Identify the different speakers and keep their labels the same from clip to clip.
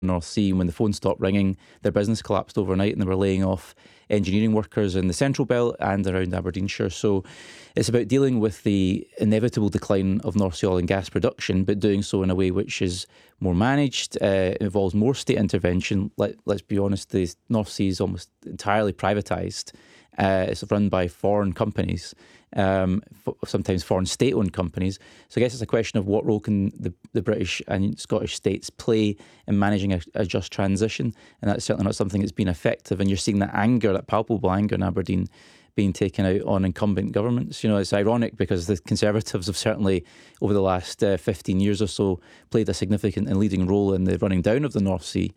Speaker 1: North Sea. When the phone stopped ringing, their business collapsed overnight and they were laying off engineering workers in the Central Belt and around Aberdeenshire. So it's about dealing with the inevitable decline of North Sea oil and gas production, but doing so in a way which is more managed, involves more state intervention. Let's be honest, the North Sea is almost entirely privatised. It's run by foreign companies, sometimes foreign state-owned companies. So I guess it's a question of what role can the British and Scottish states play in managing a just transition, and that's certainly not something that's been effective. And you're seeing that anger, that palpable anger in Aberdeen, being taken out on incumbent governments. It's ironic because the Conservatives have certainly, over the last 15 years or so, played a significant and leading role in the running down of the North Sea,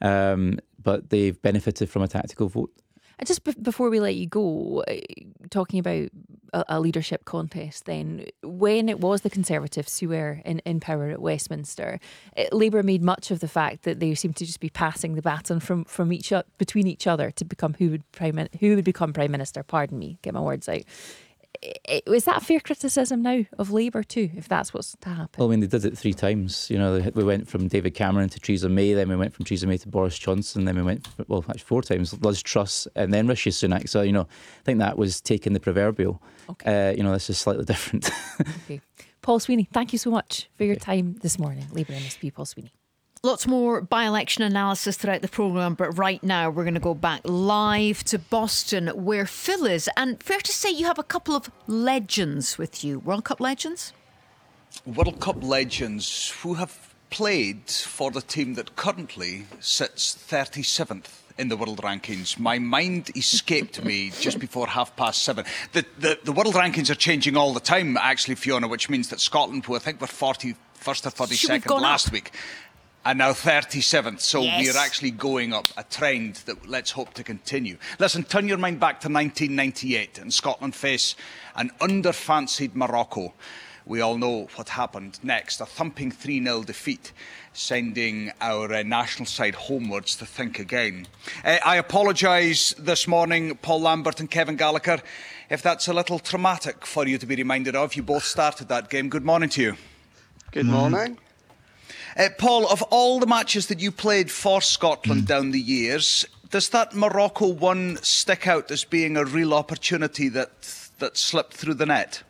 Speaker 1: but they've benefited from a tactical vote.
Speaker 2: And just before we let you go, talking about a leadership contest then, when it was the Conservatives who were in power at Westminster, Labour made much of the fact that they seemed to just be passing the baton between each other to become who would become Prime Minister. Pardon me, get my words out. Is that fair criticism now of Labour too, if that's what's to happen?
Speaker 1: Well, I mean, they did it 3 times. We went from David Cameron to Theresa May, then we went from Theresa May to Boris Johnson, then we went, actually 4 times, Liz Truss, and then Rishi Sunak. So, I think that was taking the proverbial. Okay. This is slightly different.
Speaker 2: Okay. Paul Sweeney, thank you so much for your time this morning. Labour MSP Paul Sweeney.
Speaker 3: Lots more by-election analysis throughout the programme, but right now we're going to go back live to Boston where Phil is. And fair to say you have a couple of legends with you. World Cup legends?
Speaker 4: World Cup legends who have played for the team that currently sits 37th in the world rankings. My mind escaped me just before 7:30. The world rankings are changing all the time, actually, Fiona, which means that Scotland, who I think were 41st or 42nd last week, and now 37th, so yes, we're actually going up, a trend that let's hope to continue. Listen, turn your mind back to 1998 and Scotland face an under-fancied Morocco. We all know what happened next, a thumping 3-0 defeat, sending our national side homewards to think again. I apologise this morning, Paul Lambert and Kevin Gallagher, if that's a little traumatic for you to be reminded of. You both started that game. Good morning to you.
Speaker 5: Good morning.
Speaker 4: Paul, of all the matches that you played for Scotland down the years, does that Morocco one stick out as being a real opportunity that slipped through the net?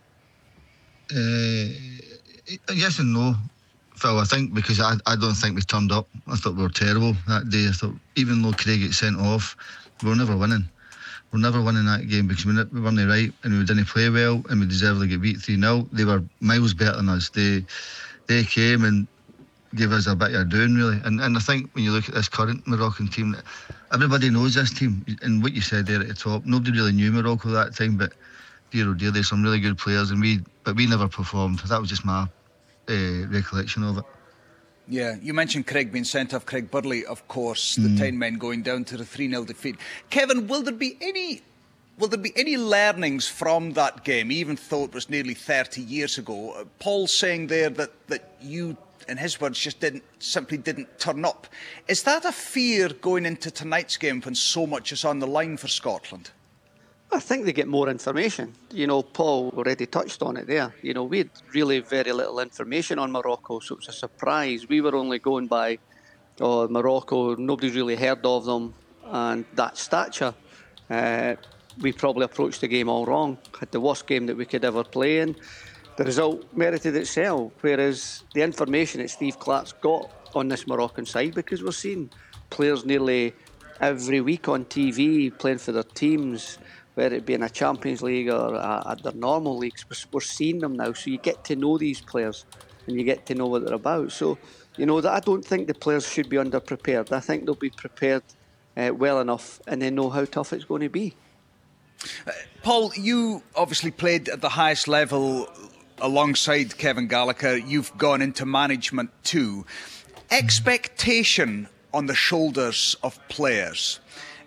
Speaker 5: Yes and no, Phil. I think because I don't think we turned up. I thought we were terrible that day. I thought even though Craig got sent off, we were never winning. We're never winning that game because we weren't right and we didn't play well and we deservedly get beat 3-0. They were miles better than us. They came and gave us a bit of a doing, really. And I think when you look at this current Moroccan team, everybody knows this team. And what you said there at the top, nobody really knew Morocco that time, but dear oh dear, there's some really good players, but we never performed. That was just my recollection of it.
Speaker 4: Yeah, you mentioned Craig being sent off, Craig Burley, of course, the 10 men going down to the 3-0 defeat. Kevin, will there be any learnings from that game, even though it was nearly 30 years ago? Paul saying there that you, in his words, just simply didn't turn up. Is that a fear going into tonight's game when so much is on the line for Scotland?
Speaker 6: I think they get more information. Paul already touched on it there. We had really very little information on Morocco, so it was a surprise. We were only going by Morocco, nobody's really heard of them, and that stature. We probably approached the game all wrong. Had the worst game that we could ever play in. The result merited itself, whereas the information that Steve Clarke's got on this Moroccan side, because we're seeing players nearly every week on TV playing for their teams, whether it be in a Champions League or at their normal leagues. We're seeing them now, so you get to know these players and you get to know what they're about. So, that I don't think the players should be underprepared. I think they'll be prepared well enough and they know how tough it's going to be.
Speaker 4: Paul, you obviously played at the highest level alongside Kevin Gallagher. You've gone into management too. Expectation on the shoulders of players.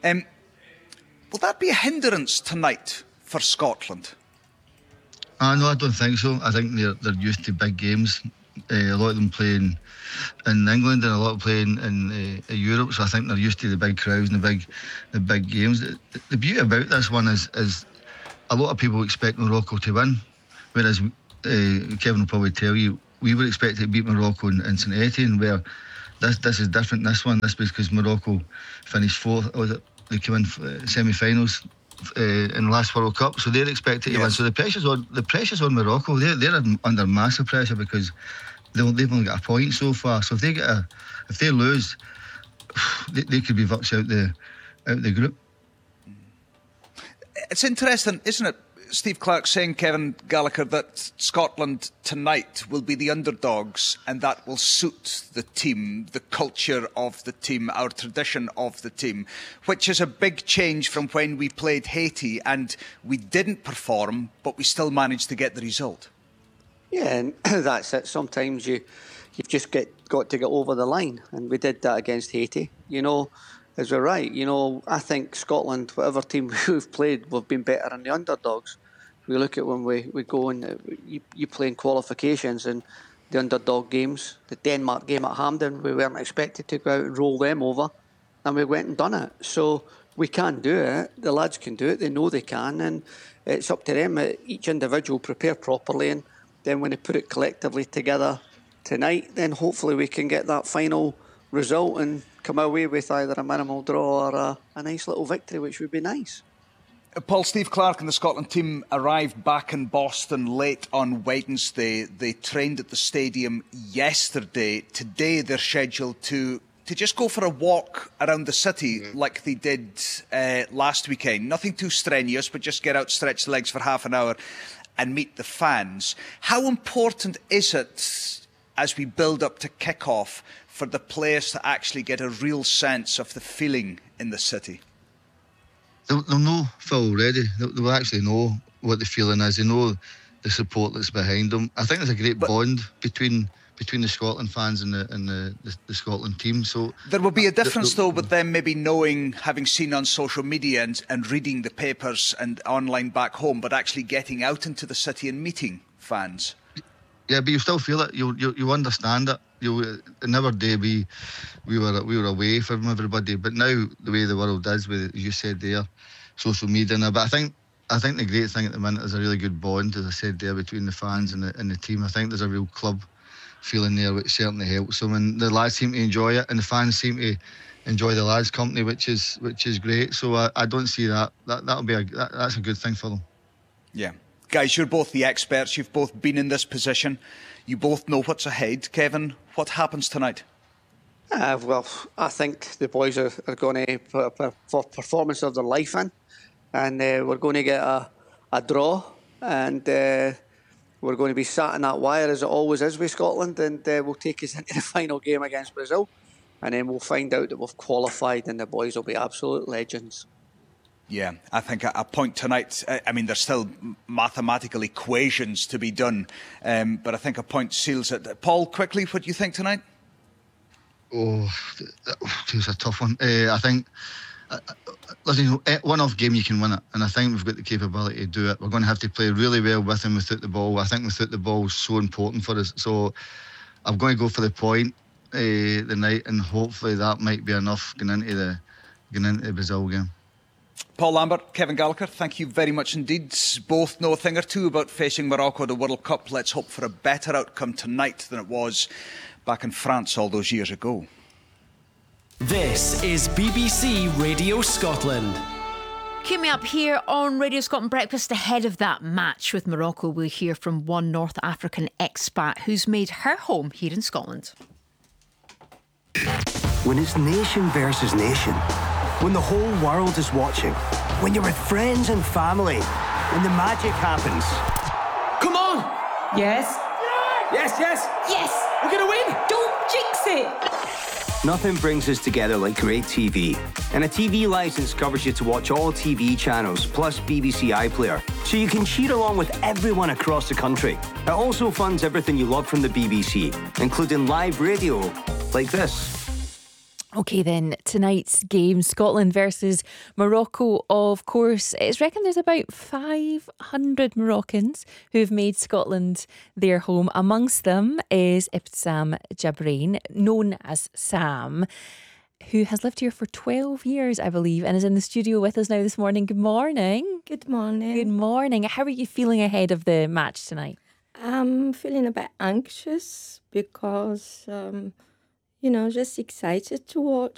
Speaker 4: Will that be a hindrance tonight for Scotland?
Speaker 5: No, I don't think so. I think they're used to big games. A lot of them playing in England and a lot playing in Europe, so I think they're used to the big crowds and the big games. The beauty about this one is a lot of people expect Morocco to win, whereas Kevin will probably tell you we were expected to beat Morocco in St Etienne, where this is different. This because Morocco finished fourth. They came in semi-finals in the last World Cup, so they're expected to win. So the pressure's on Morocco. They're under massive pressure because they've only got a point so far. So if they lose, they could be virtually out the group.
Speaker 4: It's interesting, isn't it, Steve Clarke saying, Kevin Gallagher, that Scotland tonight will be the underdogs and that will suit the team, the culture of the team, our tradition of the team, which is a big change from when we played Haiti and we didn't perform, but we still managed to get the result.
Speaker 6: Yeah, and that's it. Sometimes you've just got to get over the line, and we did that against Haiti. As we're right, I think Scotland, whatever team we've played, we've been better than the underdogs. We look at when we go and you play in qualifications and the underdog games, the Denmark game at Hampden, we weren't expected to go out and roll them over, and we went and done it. So we can do it. The lads can do it. They know they can, and it's up to them. Each individual prepare properly, and then when they put it collectively together tonight, then hopefully we can get that final result and come away with either a minimal draw or a nice little victory, which would be nice.
Speaker 4: Paul, Steve Clarke and the Scotland team arrived back in Boston late on Wednesday. They trained at the stadium yesterday. Today they're scheduled to just go for a walk around the city like they did last weekend. Nothing too strenuous, but just get out, stretch the legs for half an hour and meet the fans. How important is it, as we build up to kick-off, for the players to actually get a real sense of the feeling in the city?
Speaker 5: They'll know, Phil, already. They'll actually know what the feeling is. They know the support that's behind them. I think there's a great bond between the Scotland fans and the Scotland team. So
Speaker 4: there will be a difference, though, with them maybe knowing, having seen on social media and reading the papers and online back home, but actually getting out into the city and meeting fans.
Speaker 5: Yeah, but you still feel it. You understand it. In our day, we were away from everybody, but now the way the world is, with, as you said there, social media now. But I think the great thing at the minute is a really good bond, as I said there, between the fans and the team. I think there's a real club feeling there, which certainly helps them, and the lads seem to enjoy it, and the fans seem to enjoy the lads' company, which is great. So I don't see that. That's a good thing for them.
Speaker 4: Yeah. Guys, you're both the experts. You've both been in this position. You both know what's ahead. Kevin, what happens tonight?
Speaker 6: Well, I think the boys are going to put a performance of their life in, and we're going to get a draw, and we're going to be sat in that wire as it always is with Scotland, and we'll take us into the final game against Brazil, and then we'll find out that we've qualified, and the boys will be absolute legends.
Speaker 4: Yeah, I think a point tonight, I mean, there's still mathematical equations to be done, but I think a point seals it. Paul, quickly, what do you think tonight?
Speaker 5: Oh, it's a tough one. I think, listen, one-off game you can win it, and I think we've got the capability to do it. We're going to have to play really well with and without the ball. I think without the ball is so important for us. So I'm going to go for the point the night, and hopefully that might be enough going into the Brazil game.
Speaker 4: Paul Lambert, Kevin Gallagher, thank you very much indeed. Both know a thing or two about facing Morocco at the World Cup. Let's hope for a better outcome tonight than it was back in France all those years ago.
Speaker 7: This is BBC Radio Scotland.
Speaker 3: Coming up here on Radio Scotland Breakfast, ahead of that match with Morocco, we'll hear from one North African expat who's made her home here in Scotland.
Speaker 8: When it's nation versus nation, when the whole world is watching, when you're with friends and family, when the magic happens.
Speaker 9: Come on!
Speaker 10: Yes?
Speaker 9: Yes, yes!
Speaker 10: Yes!
Speaker 9: We're gonna win!
Speaker 10: Don't jinx it!
Speaker 8: Nothing brings us together like great TV. And a TV licence covers you to watch all TV channels, plus BBC iPlayer, so you can cheer along with everyone across the country. It also funds everything you love from the BBC, including live radio like this.
Speaker 2: OK then, tonight's game, Scotland versus Morocco, of course. It's reckoned there's about 500 Moroccans who've made Scotland their home. Amongst them is Ibtissam Jabreen, known as Sam, who has lived here for 12 years, I believe, and is in the studio with us now this morning. Good morning.
Speaker 11: Good morning.
Speaker 2: Good morning. How are you feeling ahead of the match tonight?
Speaker 11: I'm feeling a bit anxious because... just excited to watch.